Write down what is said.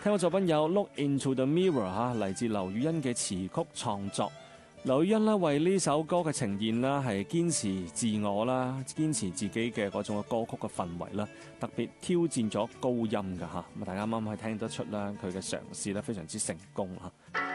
聽過作品有《Look Into the Mirror》嚇，嚟自劉雨欣嘅詞曲創作。劉雨欣咧為呢首歌嘅呈現啦，係堅持自我啦，堅持自己嘅嗰種嘅歌曲嘅氛圍啦，特別挑戰咗高音㗎嚇。咁大家啱啱可以聽得出啦，佢嘅嘗試咧非常之成功嚇。